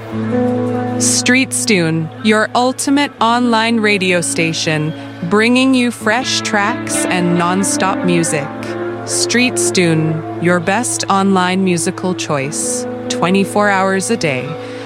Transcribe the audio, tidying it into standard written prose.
StreetStune, your ultimate online radio station, bringing you fresh tracks and non-stop music. StreetStune, your best online musical choice, 24 hours a day,